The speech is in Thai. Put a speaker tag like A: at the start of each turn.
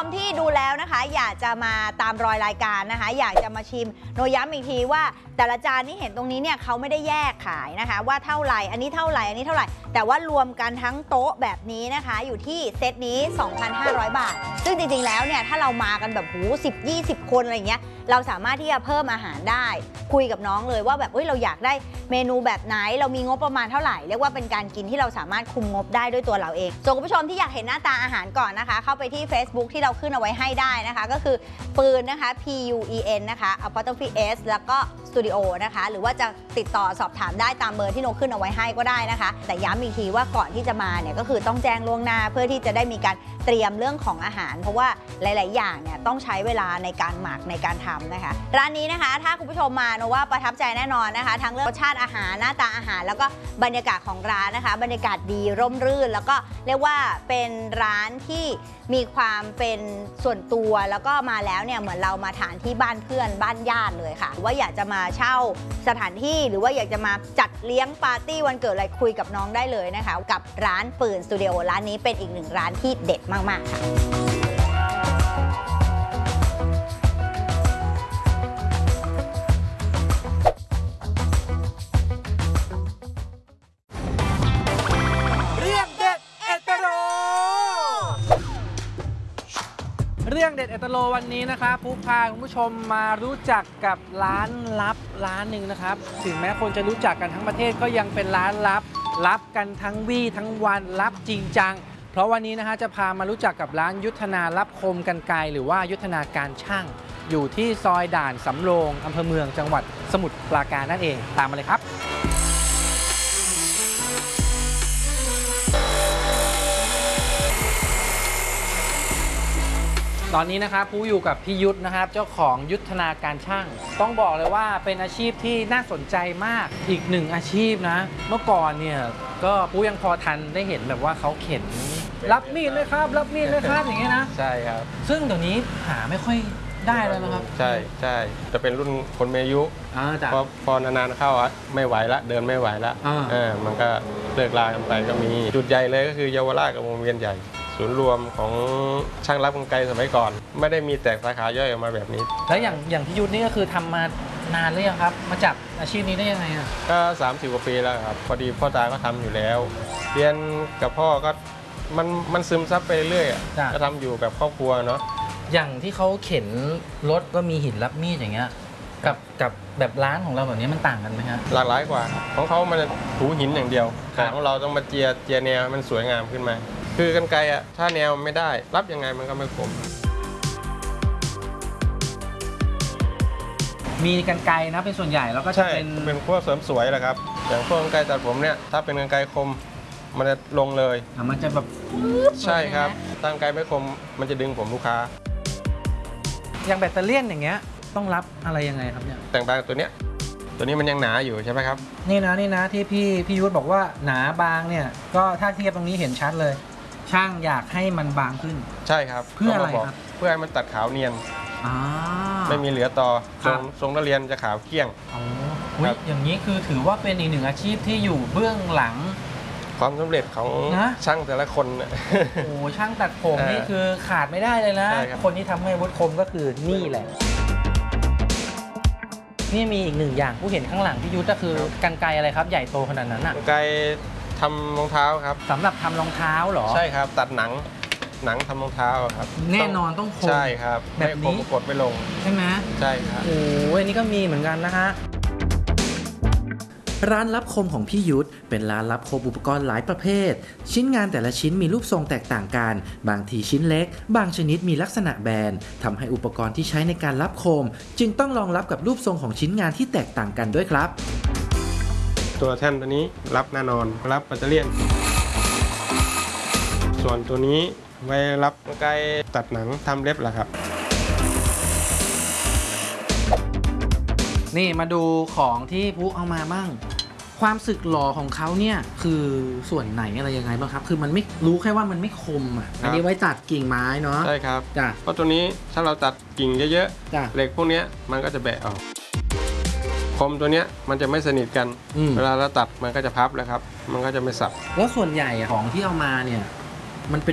A: ที่ดูแล้วนะคะอยากจะมาตามรอยรายการนะคะอยากจะมาชิมโนย้ำอีกทีว่าแต่ละจานที่เห็นตรงนี้เนี่ยเขาไม่ได้แยกขายนะคะว่าเท่าไหร่อันนี้เท่าไหร่อันนี้เท่าไหร่แต่ว่ารวมกันทั้งโต๊ะแบบนี้นะคะอยู่ที่เซตนี้ 2,500 บาทซึ่งจริงๆแล้วเนี่ยถ้าเรามากันแบบ10-20 คนอะไรเงี้ยเราสามารถที่จะเพิ่มอาหารได้คุยกับน้องเลยว่าแบบเราอยากได้เมนูแบบไหนเรามีงบประมาณเท่าไหร่เรียกว่าเป็นการกินที่เราสามารถคุมงบได้ด้วยตัวเราเองส่วนคุณผู้ชมที่อยากเห็นหน้าตาอาหารก่อนนะคะเข้าไปที่ Facebook ที่เราขึ้นเอาไว้ให้ได้นะคะก็คือปืนนะคะ PUEN นะคะ Apostrophe S แล้วก็สตูดิโอนะคะหรือว่าจะติดต่อสอบถามได้ตามเบอร์ที่โนขึ้นเอาไว้ให้ก็ได้นะคะแต่ย้ำอีกทีว่าก่อนที่จะมาเนี่ยก็คือต้องแจ้งล่วงหน้าเพื่อที่จะได้มีการเตรียมเรื่องของอาหารเพราะว่าหลายๆอย่างเนี่ยต้องใช้เวลาในการหมักในการทำนะคะร้านนี้นะคะถ้าคุณผู้ชมมาโนว่าประทับใจแน่นอนนะคะทั้งเรื่องรสชาติอาหารหน้าตาอาหารแล้วก็บรรยากาศของร้านนะคะบรรยากาศดีร่มรื่นแล้วก็เรียกว่าเป็นร้านที่มีความเป็นส่วนตัวแล้วก็มาแล้วเนี่ยเหมือนเรามาทานที่บ้านเพื่อนบ้านญาติเลยค่ะว่าอยากจะมาเช่าสถานที่หรือว่าอยากจะมาจัดเลี้ยงปาร์ตี้วันเกิดอะไรคุยกับน้องได้เลยนะคะกับร้านปืนสตูดิโอร้านนี้เป็นอีกหนึ่งร้านที่เด็ดมากๆค่ะ
B: เรื่องเด็ดเอตโลวันนี้นะครับผู้พาคุณผู้ชมมารู้จักกับร้านลับร้านหนึ่งนะครับถึงแม้คนจะรู้จักกันทั้งประเทศก็ยังเป็นร้านลับกันทั้งวี่ทั้งวันลับจริงจังเพราะวันนี้นะฮะจะพามารู้จักกับร้านยุทธนารับคมกรรไกรหรือว่ายุทธนาการช่างอยู่ที่ซอยด่านสำโรงอำเภอเมืองจังหวัดสมุทรปราการนั่นเองตามมาเลยครับตอนนี้นะครับผู้อยู่กับพี่ยุทธนะครับเจ้าของยุทธนาการช่างต้องบอกเลยว่าเป็นอาชีพที่น่าสนใจมากอีกหนึ่งอาชีพนะเมื่อก่อนเนี่ยก็ผู้ยังพอทันได้เห็นแบบว่าเขาเข็นรับมีดเลยครับรับมีดเลยครับอย่างเงี้ยนะ
C: ใช่ครับ
B: ซึ่งเดี๋ยวนี้หาไม่ค่อยได้แล้วนะครับ
C: ใช่จะเป็นรุ่นคนมีอายุพอนานๆเข้าไม่ไหวละเดินไม่ไหวละมันก็เลิกลากันไปก็มีจุดใหญ่เลยก็คือเยาวราชกับวงเวียนใหญ่ศูนย์รวมของช่างรับกรรไกรสมัยก่อนไม่ได้มีแตกสาขาย่อยออกมาแบบนี้
B: แล้วอย่างพี่ยุทธนี่ก็คือทำมานานหรือยังครับมาจับอาชีพนี้ได้ยังไงอ่ะ
C: ก็30 กว่าปีแล้วครับพอดีพ่อตาก็ทำอยู่แล้วเรียนกับพ่อก็มันซึมซับไปเรื่อยก็ทำอยู่แบบครอบครัวเนาะ
B: อย่างที่เขาเข็นรถก็มีหินรับมีดอย่างเงี้ยกับแบบร้านของเราแบบนี้มันต่างกันไหมฮะ
C: หลากหลายกว่าของเขามันถูหินอย่างเดียวแต่ของเราต้องมาเจียแนวมันสวยงามขึ้นมาคือกรรไกรถ้าแนวไม่ได้รับยังไงมันก็ไม่คม
B: มีกรรไกรนะเป็นส่วนใหญ่แล้วก็จะ
C: เป็นพวกเสริมสวยแหละครับอย่างพวกกรรไกรตัดผมเนี่ยถ้าเป็นกรรไกรคมมันจะลงเลย
B: มันจะแบบ
C: ใช่ครับถ้ากรรไกรไม่คมมันจะดึงผมลูกค้า
B: อย่างแบตเตอรี่อย่างเงี้ยต้องรับอะไรยังไงครับเนี่ย
C: แต่งต่างตัวนี้มันยังหนาอยู่ใช่ไหมครับ
B: นี่นะที่พี่ยุทธบอกว่าหนาบางเนี่ยก็ถ้าเทียบตรงนี้เห็นชัดเลยช่างอยากให้มันบางขึ้น
C: ใช่ครับ
B: เพื่ออะไรครับ
C: เพื่อให้มันตัดขาวเนียนไม่มีเหลือต่อทรงนักเรียนจะขาวเกลี้ยง
B: อย่างนี้คือถือว่าเป็นอีกหนึ่งอาชีพที่อยู่เบื้องหลัง
C: ความสำเร็จของช่างแต่ละคน
B: โอ้ช่างตัดผมนี่คือขาดไม่ได้เลยนะคนที่ทำให้วุฒิคมก็คือนี่แหละนี่มีอีกหนึ่งอย่างผู้เห็นข้างหลังพี่ยุทธก็คือกรรไกรอะไรครับใหญ่โตขนาดนั้นอ่ะ
C: กรรไกรทำรองเท้าครับ
B: สำหรับทำรองเท้าเหรอ
C: ใช่ครับตัดหนังทำรองเท้าครับ
B: แน่นอนต้องคม
C: ใช่ครับแบบนี้กดไม่ลง
B: ใช่ไหม
C: ใช่ครับ
B: โอ้ยนี่ก็มีเหมือนกันนะฮะ
D: ร้านรับคมของพี่ยุทธเป็นร้านรับคมอุปกรณ์หลายประเภทชิ้นงานแต่ละชิ้นมีรูปทรงแตกต่างกันบางทีชิ้นเล็กบางชนิดมีลักษณะแบนทำให้อุปกรณ์ที่ใช้ในการรับคมจึงต้องรองรับกับรูปทรงของชิ้นงานที่แตกต่างกันด้วยครับ
C: ตัวแท่นตัวนี้รับแน่นอนรับแบตเตอรี่ส่วนตัวนี้ไว้รับกรรไกรตัดหนังทำเล็บแหละครับ
B: นี่มาดูของที่ผู้เอามาบ้างความสึกหล่อของเขาเนี่ยคือส่วนไหนอะไรยังไงบ้างครับคือมันไม่รู้แค่ว่ามันไม่คมอันนี้ไว้ตัดกิ่งไม้เนาะ
C: ใช่ครับ
B: จ้ะ
C: เพราะตัวนี้ถ้าเราตัดกิ่งเยอะๆเหล็กพวกนี้มันก็จะแบะออกคมตัวนี้มันจะไม่สนิทกันเวลาเราตัดมันก็จะพับแล้วครับมันก็จะไม่สับ
B: แล้วส่วนใหญ่ของที่เอามาเนี่ยมันเป็น